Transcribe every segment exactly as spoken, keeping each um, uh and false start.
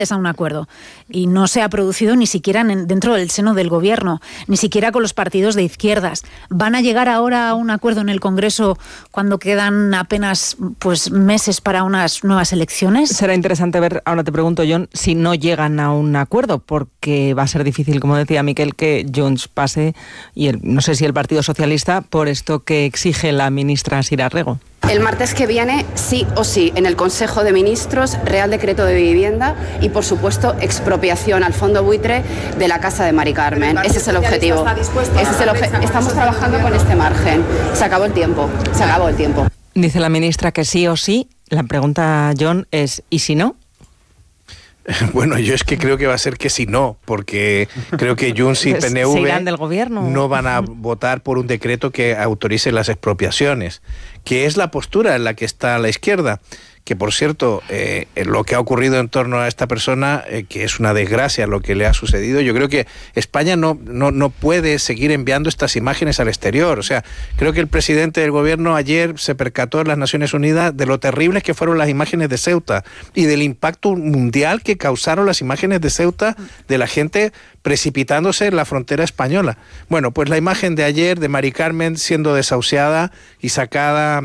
es a un acuerdo. Y no se ha producido ni siquiera en, dentro del seno del gobierno, ni siquiera con los partidos de izquierdas. ¿Van a llegar ahora a un acuerdo en el Congreso cuando quedan apenas pues meses para unas nuevas elecciones? Será interesante ver, ahora te pregunto, Jon, si no llegan a un acuerdo, porque va a ser difícil, como decía Miquel, que Junts pase, y el, no sé si el Partido Socialista, por esto que exige la ministra Sira Rego. El martes que viene, sí o sí, en el Consejo de Ministros, Real Decreto de Vivienda y, por supuesto, expropiación al fondo buitre de la casa de Mari Carmen. Ese es el objetivo. Ese es el obje- Estamos trabajando con este margen. Se acabó el tiempo. Se acabó el tiempo. Dice la ministra que sí o sí. La pregunta, Jon, es ¿y si no? Bueno, yo es que creo que va a ser que si no, porque creo que Junts y P N V ¿Se irán del gobierno? No van a votar por un decreto que autorice las expropiaciones, que es la postura en la que está la izquierda. Que, por cierto, eh, lo que ha ocurrido en torno a esta persona, eh, que es una desgracia lo que le ha sucedido, yo creo que España no, no, no puede seguir enviando estas imágenes al exterior. O sea, creo que el presidente del gobierno ayer se percató en las Naciones Unidas de lo terribles que fueron las imágenes de Ceuta y del impacto mundial que causaron las imágenes de Ceuta, de la gente precipitándose en la frontera española. Bueno, pues la imagen de ayer de Mari Carmen siendo desahuciada y sacada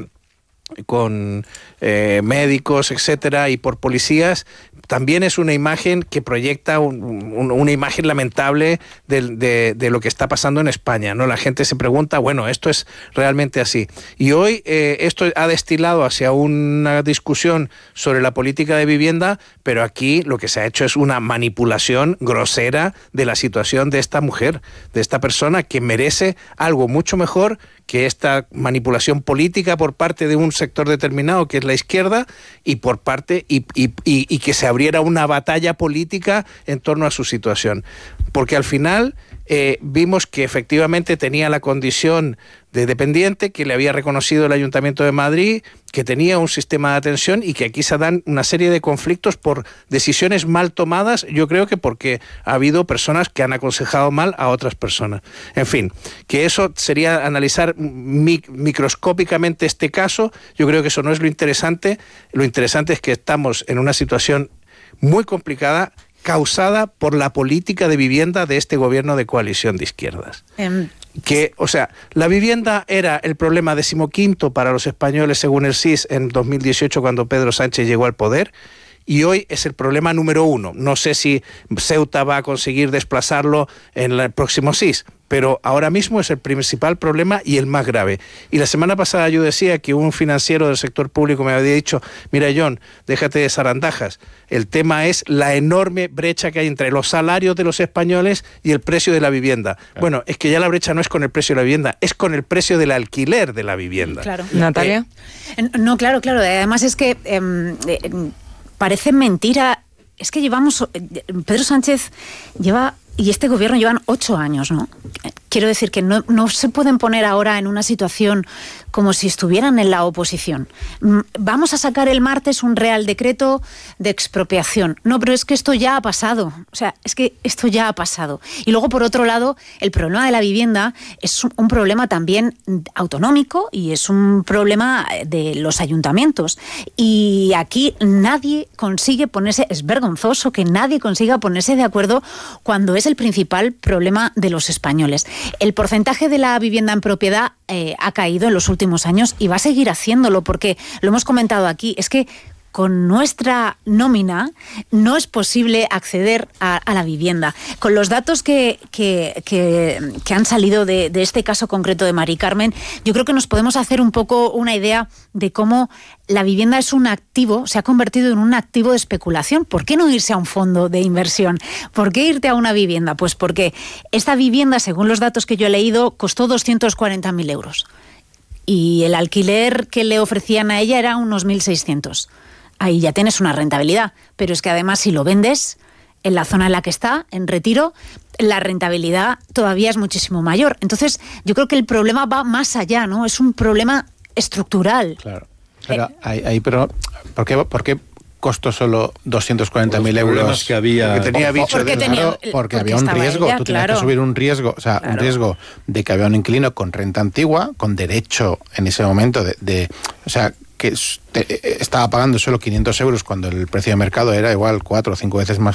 con eh, médicos, etcétera, y por policías, también es una imagen que proyecta un, un, una imagen lamentable de, de, de lo que está pasando en España, ¿no? La gente se pregunta, bueno, ¿esto es realmente así? Y hoy eh, esto ha destilado hacia una discusión sobre la política de vivienda, pero aquí lo que se ha hecho es una manipulación grosera de la situación de esta mujer, de esta persona que merece algo mucho mejor que esta manipulación política por parte de un sector determinado que es la izquierda y por parte y, y, y, y que se abriera una batalla política en torno a su situación. Porque al final eh, vimos que efectivamente tenía la condición de dependiente que le había reconocido el Ayuntamiento de Madrid, que tenía un sistema de atención y que aquí se dan una serie de conflictos por decisiones mal tomadas, yo creo que porque ha habido personas que han aconsejado mal a otras personas. En fin, que eso sería analizar mic- microscópicamente este caso. Yo creo que eso no es lo interesante. Lo interesante es que estamos en una situación muy complicada, causada por la política de vivienda de este gobierno de coalición de izquierdas. Um, que, o sea, la vivienda era el problema decimoquinto para los españoles según el C I S en dos mil dieciocho cuando Pedro Sánchez llegó al poder, y hoy es el problema número uno. No sé si Ceuta va a conseguir desplazarlo en el próximo C I S, pero ahora mismo es el principal problema y el más grave. Y la semana pasada yo decía que un financiero del sector público me había dicho, mira, Jon, déjate de zarandajas, el tema es la enorme brecha que hay entre los salarios de los españoles y el precio de la vivienda. Claro. Bueno, es que ya la brecha no es con el precio de la vivienda, es con el precio del alquiler de la vivienda. Claro. Natalia. Eh, no, claro, claro. Además es que eh, eh, parece mentira. Es que llevamos... Pedro Sánchez lleva... Y este gobierno llevan ocho años, ¿no? Quiero decir que no, no se pueden poner ahora en una situación como si estuvieran en la oposición. Vamos a sacar el martes un real decreto de expropiación. No, pero es que esto ya ha pasado. O sea, es que esto ya ha pasado. Y luego, por otro lado, el problema de la vivienda es un problema también autonómico y es un problema de los ayuntamientos. Y aquí nadie consigue ponerse... Es vergonzoso que nadie consiga ponerse de acuerdo cuando es el principal problema de los españoles. El porcentaje de la vivienda en propiedad eh, ha caído en los últimos años y va a seguir haciéndolo porque, lo hemos comentado aquí, es que con nuestra nómina no es posible acceder a, a la vivienda. Con los datos que, que, que, que han salido de, de este caso concreto de Mari Carmen, yo creo que nos podemos hacer un poco una idea de cómo la vivienda es un activo, se ha convertido en un activo de especulación. ¿Por qué no irse a un fondo de inversión? ¿Por qué irte a una vivienda? Pues porque esta vivienda, según los datos que yo he leído, costó doscientos cuarenta mil euros. Y el alquiler que le ofrecían a ella era unos mil seiscientos. Ahí ya tienes una rentabilidad, pero es que además si lo vendes en la zona en la que está, en Retiro, la rentabilidad todavía es muchísimo mayor. Entonces, yo creo que el problema va más allá, ¿no? Es un problema estructural. Claro, pero, eh, ahí, ahí, pero ¿por qué, por qué costó solo doscientos cuarenta mil euros? Que había... Porque tenía bicho porque, dentro. tenía, porque, porque había un riesgo, ella, tú tenías claro. que subir un riesgo, o sea, claro. un riesgo de que había un inquilino con renta antigua, con derecho en ese momento de... de o sea, que estaba pagando solo quinientos euros cuando el precio de mercado era igual cuatro o cinco veces más